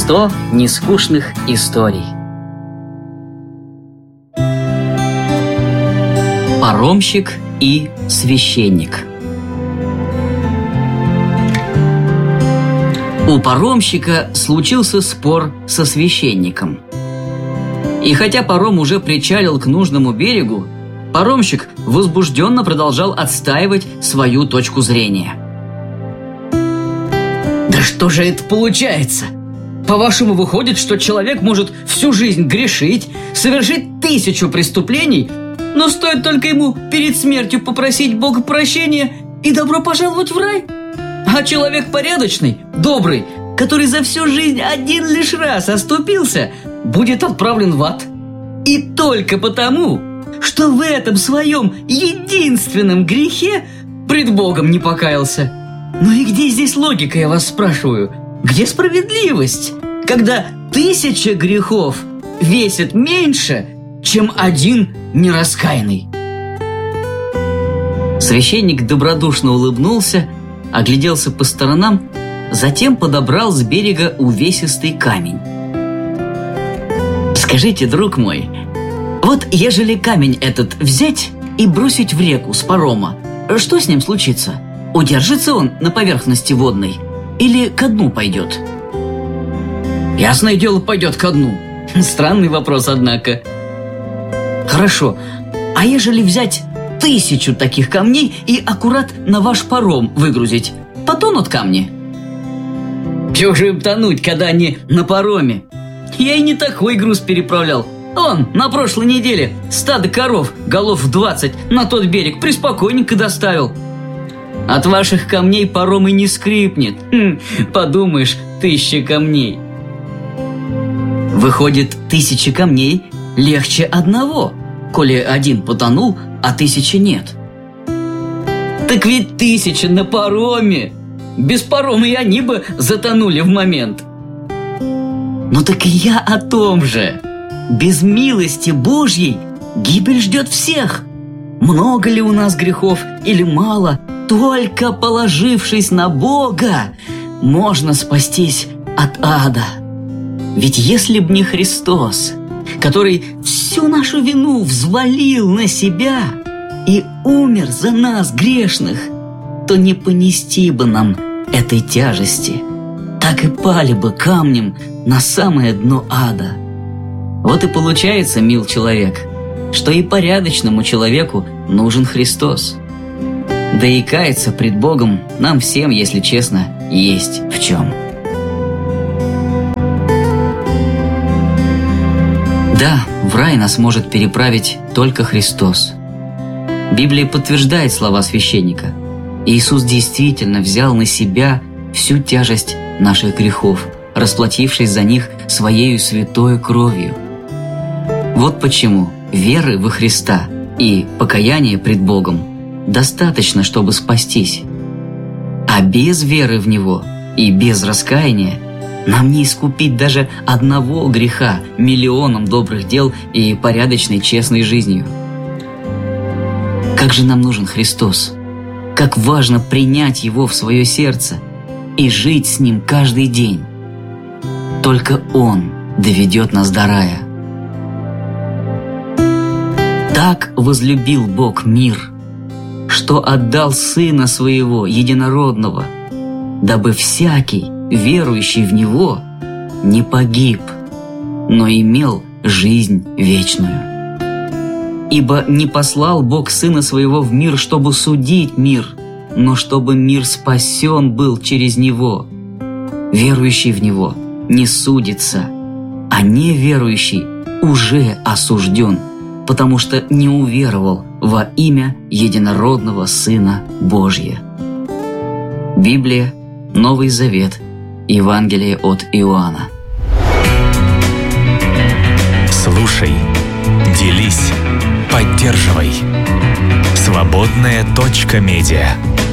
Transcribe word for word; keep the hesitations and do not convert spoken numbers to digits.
сто нескучных историй. Паромщик и священник. У паромщика случился спор со священником. И хотя паром уже причалил к нужному берегу, паромщик возбужденно продолжал отстаивать свою точку зрения. «Да что же это получается? По-вашему, выходит, что человек может всю жизнь грешить, совершить тысячу преступлений, но стоит только ему перед смертью попросить Бога прощения и добро пожаловать в рай? А человек порядочный, добрый, который за всю жизнь один лишь раз оступился, будет отправлен в ад. И только потому, что в этом своем единственном грехе пред Богом не покаялся. Ну и где здесь логика, я вас спрашиваю? Где справедливость, когда тысяча грехов весит меньше, чем один нераскаянный?» Священник добродушно улыбнулся, огляделся по сторонам, затем подобрал с берега увесистый камень. «Скажите, друг мой, вот ежели камень этот взять и бросить в реку с парома, что с ним случится? Удержится он на поверхности водной или ко дну пойдет?» «Ясное дело, пойдет ко дну. Странный вопрос, однако». «Хорошо, а ежели взять тысячу таких камней и аккурат на ваш паром выгрузить, потонут камни?» «Чего же им тонуть, когда они на пароме? Я и не такой груз переправлял. Он на прошлой неделе стадо коров, голов в двадцать, на тот берег преспокойненько доставил. От ваших камней паром и не скрипнет. Хм, подумаешь, тысяча камней». «Выходит, тысяча камней легче одного, коли один потонул, а тысячи нет». «Так ведь тысяча на пароме! Без парома и они бы затонули в момент». «Ну так и я о том же. Без милости Божьей гибель ждет всех. Много ли у нас грехов или мало, только положившись на Бога, можно спастись от ада. Ведь если б не Христос, который всю нашу вину взвалил на себя и умер за нас, грешных, то не понести бы нам этой тяжести, так и пали бы камнем на самое дно ада. Вот и получается, мил человек, что и порядочному человеку нужен Христос. Да и каяться пред Богом нам всем, если честно, есть в чем». Да, в рай нас может переправить только Христос. Библия подтверждает слова священника. Иисус действительно взял на себя всю тяжесть наших грехов, расплатившись за них Своею святою кровью. Вот почему веры во Христа и покаяния пред Богом достаточно, чтобы спастись. А без веры в Него и без раскаяния нам не искупить даже одного греха миллионом добрых дел и порядочной, честной жизнью. Как же нам нужен Христос! Как важно принять Его в свое сердце и жить с Ним каждый день. Только Он доведет нас до рая. Так возлюбил Бог мир, что отдал Сына Своего Единородного, дабы всякий, верующий в Него, не погиб, но имел жизнь вечную. Ибо не послал Бог Сына Своего в мир, чтобы судить мир, но чтобы мир спасен был через Него. Верующий в Него не судится, а неверующий уже осужден, потому что не уверовал во имя Единородного Сына Божия. Библия, Новый Завет, Евангелие от Иоанна. Слушай, делись, поддерживай. Свободная точка медиа.